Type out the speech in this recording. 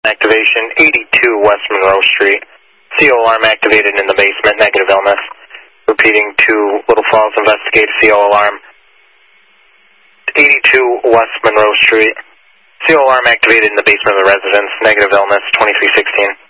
Activation 82 West Monroe Street. CO alarm activated in the basement, negative illness. Repeating to Little Falls, investigate CO alarm. 82 West Monroe Street. CO alarm activated in the basement of the residence, negative illness, 2316.